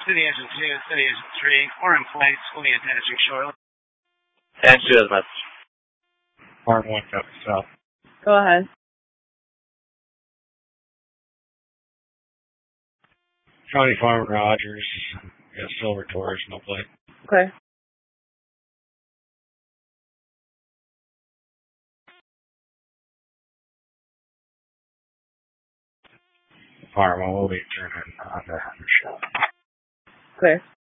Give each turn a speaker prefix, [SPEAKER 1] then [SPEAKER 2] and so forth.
[SPEAKER 1] City Engine 2, City Engine 3, or in place, will be attaching shortly.
[SPEAKER 2] Attach to his message.
[SPEAKER 3] Farm 1 copy south.
[SPEAKER 4] Go ahead.
[SPEAKER 3] County Farm Rogers. Got Silver Taurus, no plate.
[SPEAKER 4] Okay.
[SPEAKER 3] Farm 1 will be turning on the shop.
[SPEAKER 4] Clear.